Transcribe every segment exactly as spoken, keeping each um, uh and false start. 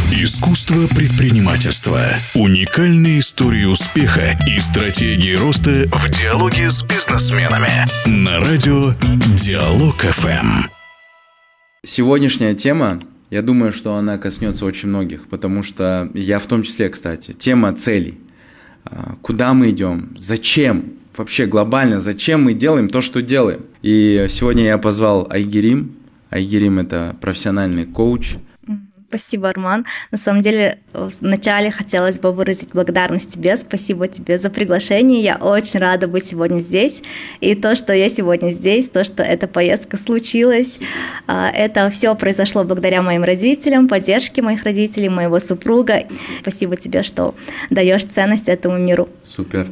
Искусство предпринимательства. Уникальные истории успеха и стратегии роста в диалоге с бизнесменами. На радио Диалог эф эм. Сегодняшняя тема, я думаю, что она коснется очень многих, потому что я в том числе, кстати, тема целей. Куда мы идем? Зачем? Вообще глобально, зачем мы делаем то, что делаем? И сегодня я позвал Айгерим. Айгерим – это профессиональный коуч. Спасибо, Арман. На самом деле, вначале хотелось бы выразить благодарность тебе. Спасибо тебе за приглашение. Я очень рада быть сегодня здесь. И то, что я сегодня здесь, то, что эта поездка случилась, это все произошло благодаря моим родителям, поддержке моих родителей, моего супруга. Спасибо тебе, что даешь ценность этому миру. Супер.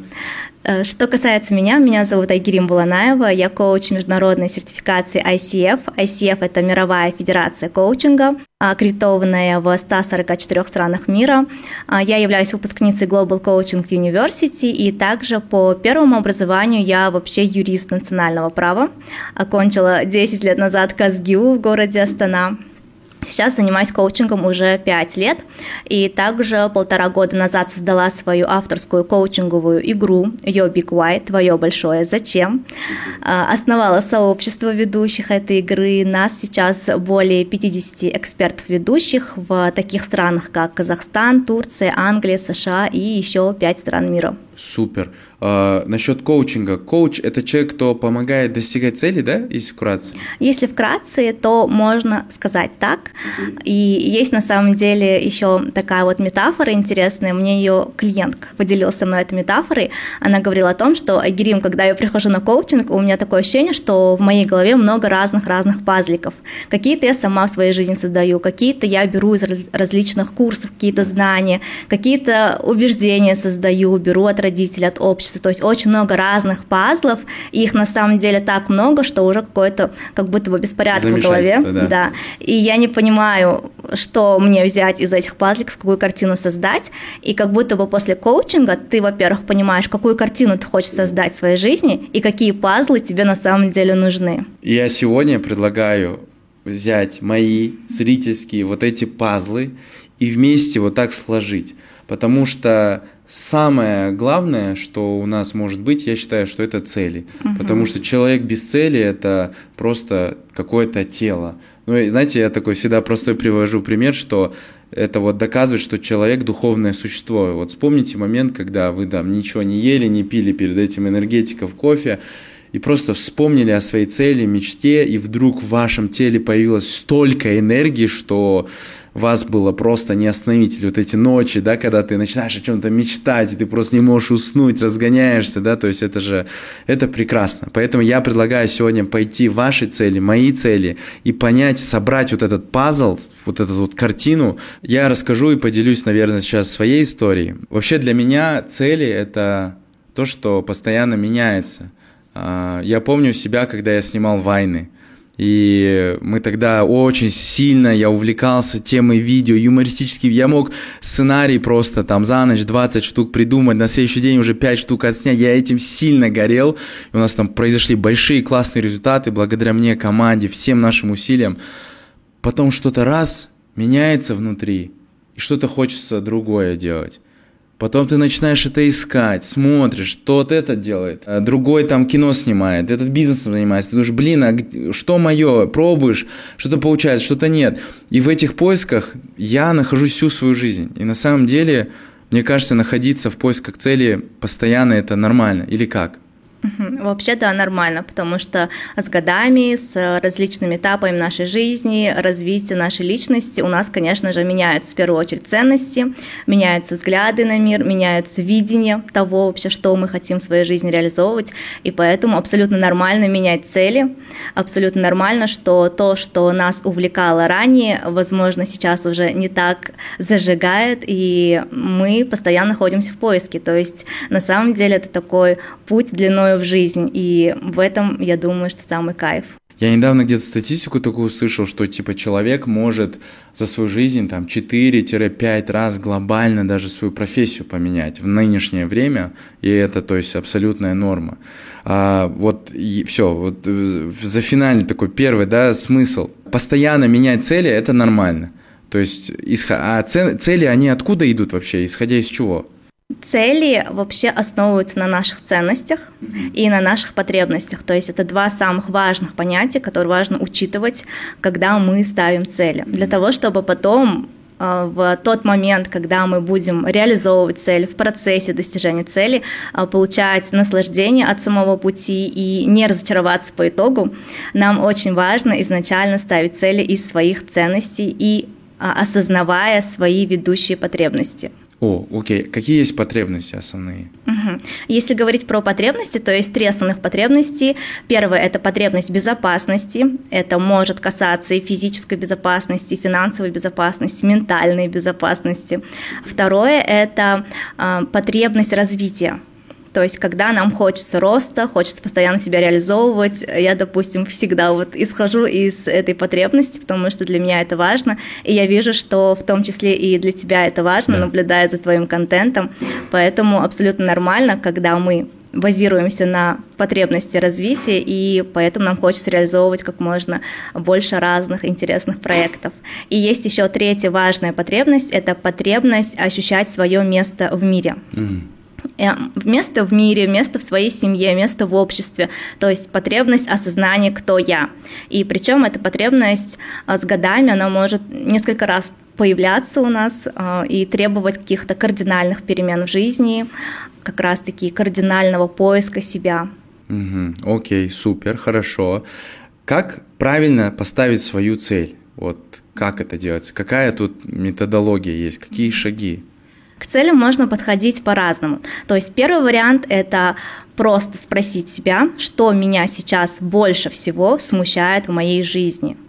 Что касается меня, меня зовут Айгерим Буланаева, я коуч международной сертификации ай си эф. ай си эф – это мировая федерация коучинга, аккредитованная в ста сорока четырёх странах мира. Я являюсь выпускницей Global Coaching University, и также по первому образованию я вообще юрист национального права. Окончила десять лет назад КазГИУ в городе Астана. Сейчас занимаюсь коучингом уже пять лет, и также полтора года назад создала свою авторскую коучинговую игру Your Big Why, твое большое зачем. Основала сообщество ведущих этой игры. Нас сейчас более пятьдесят экспертов-ведущих в таких странах, как Казахстан, Турция, Англия, США и еще пять стран мира. Супер. А, насчет коучинга. Коуч – это человек, кто помогает достигать цели, да, если вкратце? Если вкратце, то можно сказать так. И есть на самом деле еще такая вот метафора интересная. Мне ее клиент поделился со мной этой метафорой. Она говорила о том, что, Айгерим, когда я прихожу на коучинг, у меня такое ощущение, что в моей голове много разных-разных пазликов. Какие-то я сама в своей жизни создаю, какие-то я беру из различных курсов, какие-то знания, какие-то убеждения создаю, беру от родителей, от общества. То есть очень много разных пазлов, и их на самом деле так много, что уже какой-то как будто бы беспорядок в голове. Да. Да. И я не понимаю, что мне взять из этих пазликов, какую картину создать. И как будто бы после коучинга ты, во-первых, понимаешь, какую картину ты хочешь создать в своей жизни и какие пазлы тебе на самом деле нужны. Я сегодня предлагаю взять мои зрительские вот эти пазлы и вместе вот так сложить, потому что самое главное, что у нас может быть, я считаю, что это цели. Угу. Потому что человек без цели – это просто какое-то тело. Ну, и, знаете, я такой всегда просто привожу пример, что это вот доказывает, что человек – духовное существо. Вот вспомните момент, когда вы там ничего не ели, не пили перед этим энергетиков, кофе, и просто вспомнили о своей цели, мечте, и вдруг в вашем теле появилось столько энергии, что вас было просто не остановить. Или вот эти ночи, да, когда ты начинаешь о чем-то мечтать, и ты просто не можешь уснуть, разгоняешься, да, то есть это же, это прекрасно. Поэтому я предлагаю сегодня пойти в ваши цели, мои цели, и понять, собрать вот этот пазл, вот эту вот картину. Я расскажу и поделюсь, наверное, сейчас своей историей. Вообще для меня цели – это то, что постоянно меняется. Я помню себя, когда я снимал вайны. И мы тогда очень сильно, я увлекался темой видео, юмористических. Я мог сценарий просто там за ночь двадцать штук придумать, на следующий день уже пять штук отснять. Я этим сильно горел. И у нас там произошли большие классные результаты благодаря мне, команде, всем нашим усилиям. Потом что-то раз меняется внутри, и что-то хочется другое делать. Потом ты начинаешь это искать, смотришь, тот этот делает, другой там кино снимает, этот бизнесом занимается. Ты думаешь, блин, а что мое? Пробуешь, что-то получается, что-то нет. И в этих поисках я нахожусь всю свою жизнь. И на самом деле, мне кажется, находиться в поисках цели постоянно это нормально. Или как? Вообще, да, нормально, потому что с годами, с различными этапами нашей жизни, развития нашей личности у нас, конечно же, меняются в первую очередь ценности, меняются взгляды на мир, меняются видение того вообще, что мы хотим в своей жизни реализовывать, и поэтому абсолютно нормально менять цели, абсолютно нормально, что то, что нас увлекало ранее, возможно, сейчас уже не так зажигает, и мы постоянно находимся в поиске, то есть на самом деле это такой путь длиной в жизнь, и в этом, я думаю, что самый кайф. Я недавно где-то статистику такую услышал, что типа человек может за свою жизнь там четыре-пять раз глобально даже свою профессию поменять в нынешнее время, и это, то есть, абсолютная норма. А, вот и все, вот за финальный такой первый, да, смысл. Постоянно менять цели – это нормально. То есть, а цели, они откуда идут вообще, исходя из чего? Цели вообще основываются на наших ценностях и на наших потребностях. То есть это два самых важных понятия, которые важно учитывать, когда мы ставим цели. Для того, чтобы потом в тот момент, когда мы будем реализовывать цель, в процессе достижения цели, получать наслаждение от самого пути и не разочароваться по итогу, нам очень важно изначально ставить цели из своих ценностей и осознавая свои ведущие потребности. О, окей. Какие есть потребности основные? Угу. Если говорить про потребности, то есть три основных потребности. Первое – это потребность безопасности. Это может касаться и физической безопасности, и финансовой безопасности, ментальной безопасности. Второе – это э, потребность развития. То есть, когда нам хочется роста, хочется постоянно себя реализовывать, я, допустим, всегда вот исхожу из этой потребности, потому что для меня это важно, и я вижу, что в том числе и для тебя это важно, да. Наблюдая за твоим контентом, поэтому абсолютно нормально, когда мы базируемся на потребности развития, и поэтому нам хочется реализовывать как можно больше разных интересных проектов. И есть еще третья важная потребность – это потребность ощущать свое место в мире. Mm. Место в мире, место в своей семье, место в обществе, то есть потребность осознания, кто я. И причем эта потребность с годами, она может несколько раз появляться у нас и требовать каких-то кардинальных перемен в жизни, как раз-таки кардинального поиска себя. Угу, окей, супер, хорошо. Как правильно поставить свою цель? Вот как это делается? Какая тут методология есть? Какие шаги? К целям можно подходить по-разному. То есть первый вариант – это просто спросить себя, что меня сейчас больше всего смущает в моей жизни.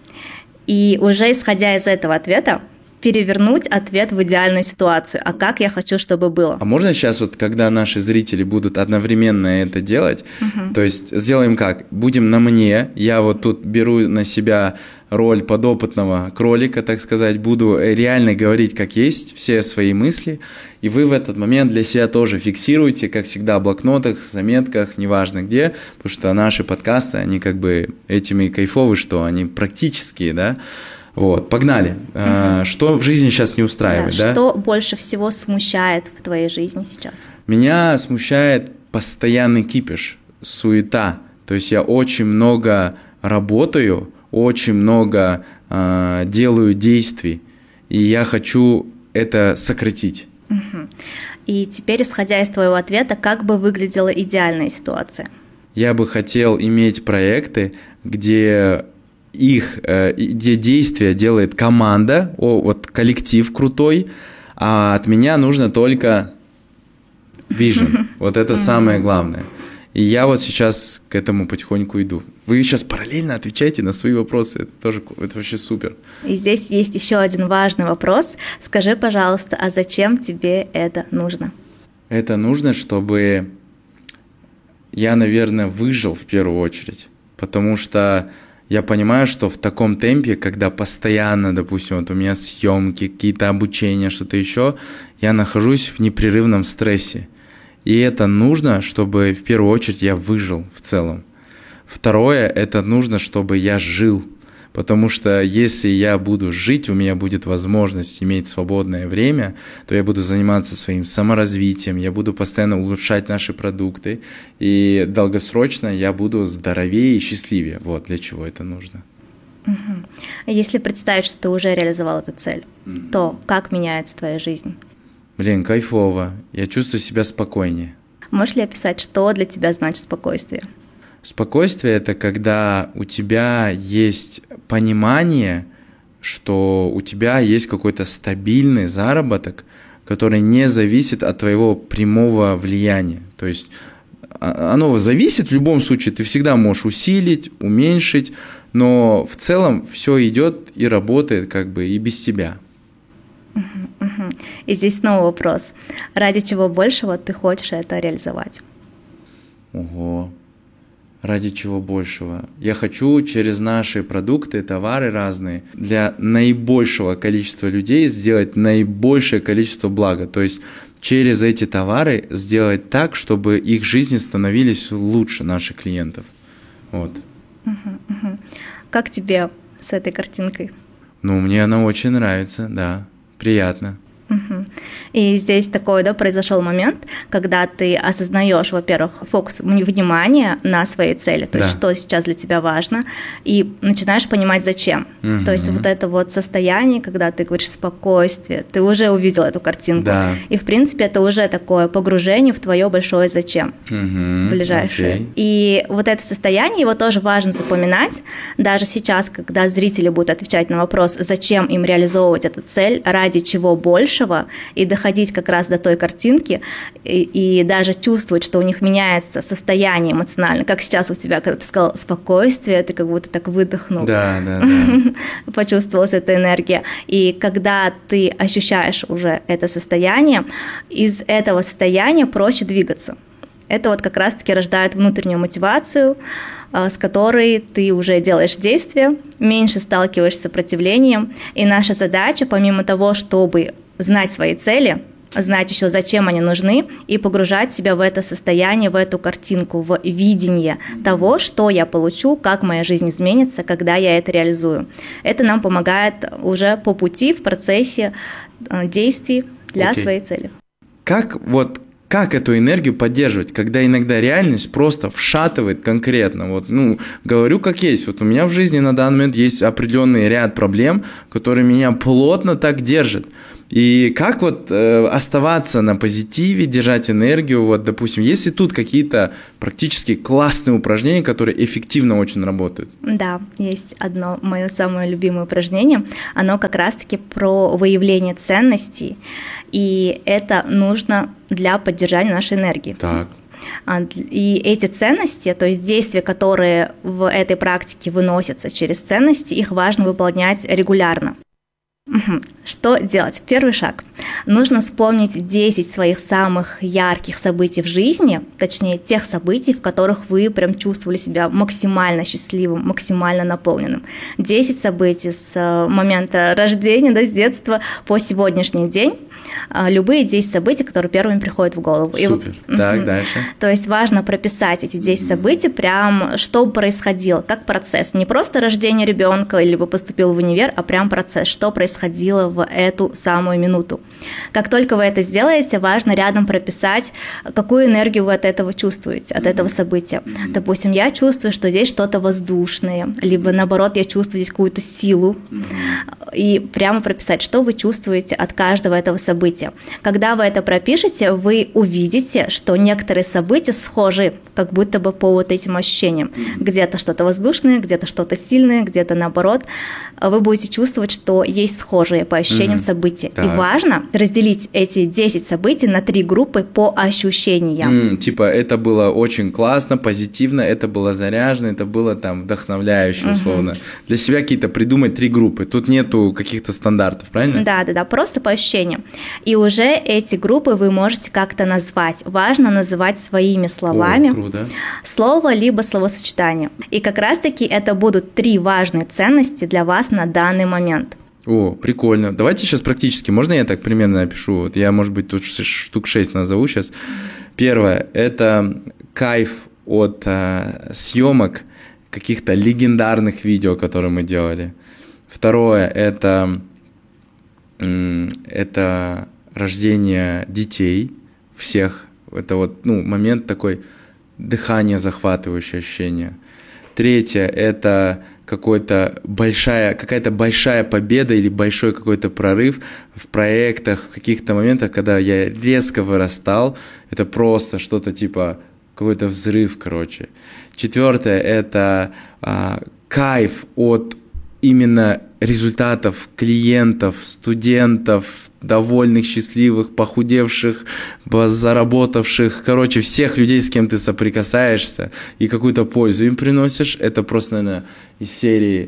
И уже исходя из этого ответа, перевернуть ответ в идеальную ситуацию, а как я хочу, чтобы было. А можно сейчас, вот, когда наши зрители будут одновременно это делать, угу. То есть сделаем как? Будем на мне, я вот тут беру на себя роль подопытного кролика, так сказать, буду реально говорить как есть, все свои мысли, и вы в этот момент для себя тоже фиксируете, как всегда, в блокнотах, заметках, неважно где, потому что наши подкасты, они как бы этими кайфовы, что они практические, да. Вот, погнали. Угу. Что в жизни сейчас не устраивает, да? да? Что больше всего смущает в твоей жизни сейчас? Меня смущает постоянный кипиш, суета. То есть я очень много работаю, очень много э, делаю действий, и я хочу это сократить. Угу. И теперь, исходя из твоего ответа, как бы выглядела идеальная ситуация? Я бы хотел иметь проекты, где их, где действия делает команда, о, вот коллектив крутой, а от меня нужно только vision. Вот это самое главное. И я вот сейчас к этому потихоньку иду. Вы сейчас параллельно отвечаете на свои вопросы. Это тоже это вообще супер. И здесь есть еще один важный вопрос. Скажи, пожалуйста, а зачем тебе это нужно? Это нужно, чтобы я, наверное, выжил в первую очередь. Потому что я понимаю, что в таком темпе, когда постоянно, допустим, вот у меня съемки, какие-то обучения, что-то еще, я нахожусь в непрерывном стрессе. И это нужно, чтобы в первую очередь я выжил в целом. Второе, это нужно, чтобы я жил. Потому что если я буду жить, у меня будет возможность иметь свободное время, то я буду заниматься своим саморазвитием, я буду постоянно улучшать наши продукты, и долгосрочно я буду здоровее и счастливее. Вот для чего это нужно. Угу. Если представить, что ты уже реализовал эту цель, mm-hmm. то как меняется твоя жизнь? Блин, кайфово. Я чувствую себя спокойнее. Можешь ли описать, что для тебя значит спокойствие? Спокойствие – это когда у тебя есть понимание, что у тебя есть какой-то стабильный заработок, который не зависит от твоего прямого влияния. То есть оно зависит в любом случае, ты всегда можешь усилить, уменьшить, но в целом все идет и работает как бы и без тебя. Угу, угу. И здесь снова вопрос. Ради чего большего ты хочешь это реализовать? Ого. Ради чего большего? Я хочу через наши продукты, товары разные для наибольшего количества людей сделать наибольшее количество блага. То есть через эти товары сделать так, чтобы их жизни становились лучше наших клиентов. Вот. Угу, угу. Как тебе с этой картинкой? Ну, мне она очень нравится, да, приятно. Угу. И здесь такой, да, произошел момент, когда ты осознаешь, во-первых, фокус внимания на своей цели, то да. есть что сейчас для тебя важно, и начинаешь понимать, зачем. Угу. То есть вот это вот состояние, когда ты говоришь спокойствие, ты уже увидел эту картинку. Да. И, в принципе, это уже такое погружение в твое большое зачем, угу. ближайшее. Окей. И вот это состояние, его тоже важно запоминать. Даже сейчас, когда зрители будут отвечать на вопрос, зачем им реализовывать эту цель, ради чего больше, и доходить как раз до той картинки, и, и даже чувствовать, что у них меняется состояние эмоционально, как сейчас у тебя, когда ты сказал спокойствие, ты как будто так выдохнул. Да, да, да. Почувствовалась эта энергия. И когда ты ощущаешь уже это состояние, из этого состояния проще двигаться. Это вот как раз-таки рождает внутреннюю мотивацию, с которой ты уже делаешь действия, меньше сталкиваешься с сопротивлением. И наша задача, помимо того, чтобы знать свои цели, знать еще, зачем они нужны, и погружать себя в это состояние, в эту картинку, в видение того, что я получу, как моя жизнь изменится, когда я это реализую. Это нам помогает уже по пути, в процессе действий для okay. своей цели. Как вот Как эту энергию поддерживать, когда иногда реальность просто вшатывает конкретно? Вот, ну, говорю как есть. Вот у меня в жизни на данный момент есть определенный ряд проблем, которые меня плотно так держат. И как вот э, оставаться на позитиве, держать энергию? Вот, допустим, есть ли тут какие-то практически классные упражнения, которые эффективно очень работают? Да, есть одно мое самое любимое упражнение. Оно как раз-таки про выявление ценностей. И это нужно для поддержания нашей энергии. Так. И эти ценности, то есть действия, которые в этой практике выносятся через ценности, их важно выполнять регулярно. Что делать? Первый шаг. Нужно вспомнить десять своих самых ярких событий в жизни, точнее тех событий, в которых вы прям чувствовали себя максимально счастливым, максимально наполненным. десять событий с момента рождения, да, с детства по сегодняшний день. Любые десять событий, которые первыми приходят в голову. Супер. И, так, угу. дальше. То есть важно прописать эти десять событий, прям что происходило, как процесс. Не просто рождение ребенка или вы поступил в универ, а прям процесс, что происходило в эту самую минуту. Как только вы это сделаете, важно рядом прописать, какую энергию вы от этого чувствуете, от этого события. Допустим, я чувствую, что здесь что-то воздушное, либо наоборот, я чувствую здесь какую-то силу. И прямо прописать, что вы чувствуете от каждого этого события. Когда вы это пропишете, вы увидите, что некоторые события схожи, как будто бы по вот этим ощущениям. Где-то что-то воздушное, где-то что-то сильное, где-то наоборот. Вы будете чувствовать, что есть схожие по ощущениям mm-hmm. события. Так. И важно разделить эти десять событий на три группы по ощущениям. Mm, типа это было очень классно, позитивно, это было заряжено, это было там вдохновляюще, условно. Mm-hmm. Для себя какие-то придумать три группы. Тут нету каких-то стандартов, правильно? Да, да, да, просто по ощущениям. И уже эти группы вы можете как-то назвать. Важно называть своими словами. О, круто. Слово либо словосочетание. И как раз-таки это будут три важные ценности для вас на данный момент. О, прикольно. Давайте сейчас практически. Можно я так примерно напишу? Вот я, может быть, тут штук шесть назову сейчас. Первое – это кайф от э, съемок каких-то легендарных видео, которые мы делали. Второе – это, э, это рождение детей всех. Это вот, ну, момент такой дыхание захватывающее ощущение. Третье – это какой-то большая, какая-то большая победа или большой какой-то прорыв в проектах, в каких-то моментах, когда я резко вырастал. Это просто что-то типа какой-то взрыв, короче. Четвертое – это а, кайф от именно результатов клиентов, студентов, довольных, счастливых, похудевших, заработавших, короче, всех людей, с кем ты соприкасаешься и какую-то пользу им приносишь. Это просто, наверное, из серии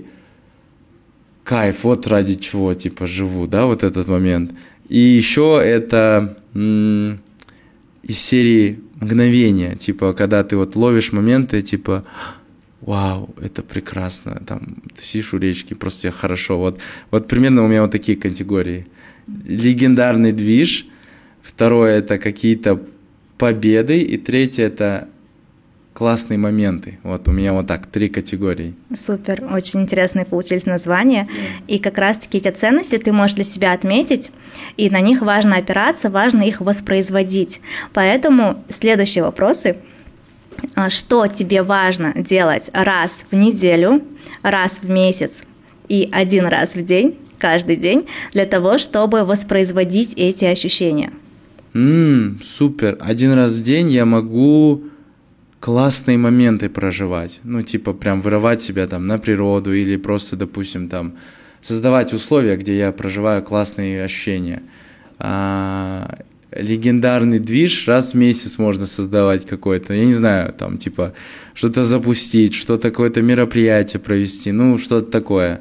кайф, вот ради чего, типа, живу, да, вот этот момент. И еще это м- из серии мгновения, типа, когда ты вот ловишь моменты, типа, вау, это прекрасно, там, ты сидишь у речки, просто тебе хорошо. Вот, вот примерно у меня вот такие категории. Легендарный движ, второе – это какие-то победы, и третье – это классные моменты. Вот у меня вот так три категории. Супер, очень интересные получились названия. И как раз-таки эти ценности ты можешь для себя отметить, и на них важно опираться, важно их воспроизводить. Поэтому следующие вопросы. Что тебе важно делать раз в неделю, раз в месяц и один раз в день, каждый день, для того, чтобы воспроизводить эти ощущения? Ммм, супер. Один раз в день я могу классные моменты проживать. Ну, типа, прям вырывать себя там на природу или просто, допустим, там создавать условия, где я проживаю классные ощущения. А, легендарный движ раз в месяц можно создавать какой-то. Я не знаю, там, типа, что-то запустить, что-то, какое-то мероприятие провести, ну, что-то такое.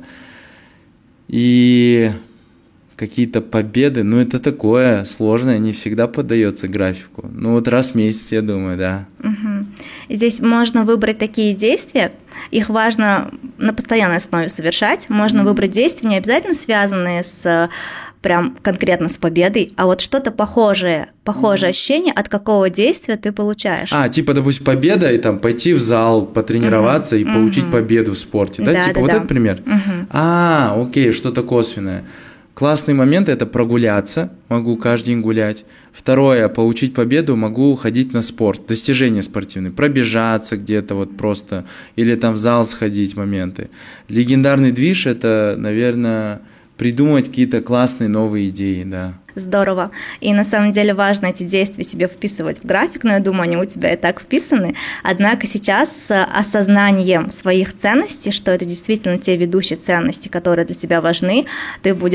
И какие-то победы, ну, это такое сложное, не всегда поддается графику. Ну, вот раз в месяц, я думаю, да. Угу. Здесь можно выбрать такие действия, их важно на постоянной основе совершать. Можно mm-hmm. выбрать действия, не обязательно связанные с прям конкретно с победой, а вот что-то похожее, похожее mm-hmm. ощущение, от какого действия ты получаешь. А, типа, допустим, победа, и там пойти в зал, потренироваться mm-hmm. и получить mm-hmm. победу в спорте, да? да типа, да, вот да. этот пример? Mm-hmm. А, окей, что-то косвенное. Классный момент – это прогуляться, могу каждый день гулять. Второе – получить победу, могу ходить на спорт, достижения спортивные, пробежаться где-то вот просто, или там в зал сходить моменты. Легендарный движ – это, наверное, придумать какие-то классные новые идеи, да. Здорово. И на самом деле важно эти действия себе вписывать в график, но я думаю, они у тебя и так вписаны. Однако сейчас с осознанием своих ценностей, что это действительно те ведущие ценности, которые для тебя важны, ты будешь